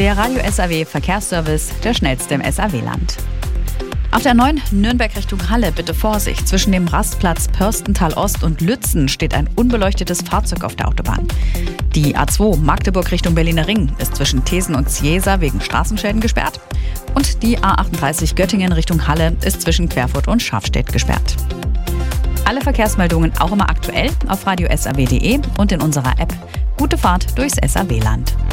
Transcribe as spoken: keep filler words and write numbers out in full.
Der Radio S A W Verkehrsservice, der schnellste im S A W-Land. Auf der neun Nürnberg Richtung Halle bitte Vorsicht. Zwischen dem Rastplatz Pörstental Ost und Lützen steht ein unbeleuchtetes Fahrzeug auf der Autobahn. Die A zwei Magdeburg Richtung Berliner Ring ist zwischen Thesen und Ziesa wegen Straßenschäden gesperrt. Und die A achtunddreißig Göttingen Richtung Halle ist zwischen Querfurt und Schafstedt gesperrt. Alle Verkehrsmeldungen auch immer aktuell auf radio s a w punkt d e und in unserer App. Gute Fahrt durchs S A W-Land.